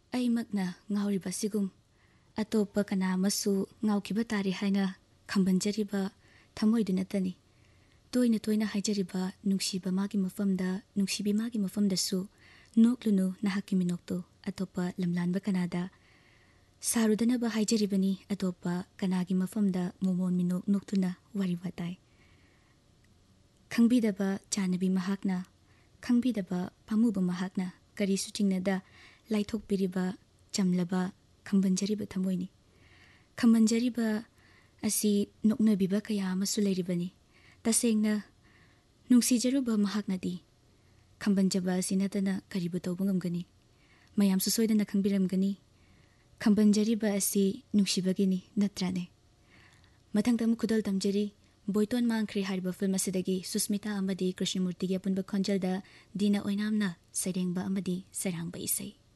ꯑꯩꯃꯛꯅ ꯉꯥꯎꯔꯤꯕꯁꯤꯒꯨꯝ ꯑꯇꯣꯞꯄ ꯀꯅꯥ ꯑꯃꯁꯨ ꯉꯥꯎꯈꯤꯕ ꯇꯥꯔꯦ ꯍꯥꯏꯅ ꯈꯝꯕꯟꯖꯔꯤꯕ ꯊꯃꯣꯏꯗꯨ ꯅꯠꯇꯅꯤ꯫ ꯇꯣꯏꯅ ꯇꯣꯏꯅ ꯍꯥꯏꯖꯔꯤꯕ ꯅꯨꯡꯁꯤꯕ ꯃꯥꯒꯤ ꯃꯐꯝꯗ, ꯅꯨꯡꯁꯤꯕꯤ ꯃꯥꯒꯤ ꯃꯐꯝꯗꯁꯨ ꯅꯣꯛꯂꯨꯅꯨ ꯅꯍꯥꯛꯀꯤ ꯃꯤꯅꯣꯛꯇꯨ ꯑꯇꯣꯞꯄ ꯂꯝꯂꯥꯟꯕ ꯀꯅꯥꯗ ꯁꯥꯔꯨꯗꯅꯕ ꯍꯥꯏꯖꯔꯤꯕꯅꯤ꯫ ꯑꯇꯣꯞꯄ ꯀꯅꯥꯒꯤ ꯃꯐꯝꯗ ꯃꯣꯃꯣꯟ ꯃꯤꯅꯣꯛ ꯅꯣꯛꯇꯨꯅ ꯋꯥꯔꯤ ꯋꯥꯇꯥꯏ ꯈꯪꯕꯤꯗꯕ ꯆꯥꯟꯅꯕꯤ ꯃꯍꯥꯛꯅ, ꯈꯪꯕꯤꯗꯕ ꯄꯥꯝꯃꯨꯕ ꯃꯍꯥꯛꯅ ꯀꯔꯤꯁꯨ ꯆꯤꯡꯅꯗ ꯂꯥꯏꯊꯣꯛꯄꯤꯔꯤꯕ ꯆꯝꯂꯕ ꯈꯝꯕꯟꯖꯔꯤꯕ ꯊꯃꯣꯏꯅꯤ꯫ ꯈꯝꯕꯟꯖꯔꯤꯕ ꯑꯁꯤ ꯅꯣꯛꯅꯕꯤꯕ ꯀꯌꯥ ꯑꯃꯁꯨ ꯂꯩꯔꯤꯕꯅꯤ꯫ ꯇꯁꯦꯡꯅ ꯅꯨꯡꯁꯤꯖꯔꯨꯕ ꯃꯍꯥꯛꯅꯗꯤ ꯈꯝꯕꯟꯖꯕ ꯑꯁꯤ ꯅꯠꯇꯅ ꯀꯔꯤꯕꯨ ꯇꯧꯕ ꯉꯝꯒꯅꯤ? ꯃꯌꯥꯝꯁꯨ ꯁꯣꯏꯗꯅ ꯈꯪꯕꯤꯔꯝꯒꯅꯤ ꯈꯝꯕꯟꯖꯔꯤꯕ ꯑꯁꯤ ꯅꯨꯡꯁꯤꯕꯒꯤꯅꯤ, ꯅꯠꯇ꯭ꯔꯥꯅꯦ? ꯃꯊꯪꯗ ꯑꯃꯨꯛ ꯈꯨꯗꯣꯜ ꯇꯝꯖꯔꯤ꯫ ꯕꯣꯏꯇꯣꯟ ꯃꯥꯡꯈ꯭ꯔꯦ ꯍꯥꯏꯔꯤꯕ ꯐꯤꯜꯝ ꯑꯁꯤꯗꯒꯤ ꯁꯨꯁꯃꯤꯇꯥ ꯑꯃꯗꯤ ꯀ꯭ꯔꯤꯁꯅꯃꯨꯔꯇꯤꯒꯤ ꯑꯄꯨꯟꯕ ꯈꯣꯟꯖꯦꯜꯗ ꯗꯤꯅ ꯑꯣꯏꯅꯥꯝꯅ ꯁꯩꯔꯦꯡꯕ ꯑꯃꯗꯤ ꯁꯩꯔꯥꯡꯕ ꯏꯁꯩ꯫